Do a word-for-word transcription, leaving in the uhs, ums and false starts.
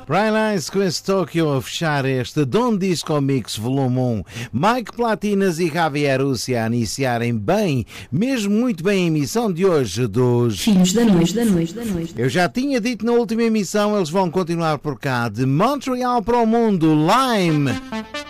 Brian Ice com esse Tokyo a fechar este Don Disco Mix Volume um. Mike Platinas e Javier Ucia a iniciarem bem, mesmo muito bem a emissão de hoje dos Filhos da Noite, da Noite, da Noite. Eu já tinha dito na última emissão, eles vão continuar por cá, de Montreal para o mundo, Lime.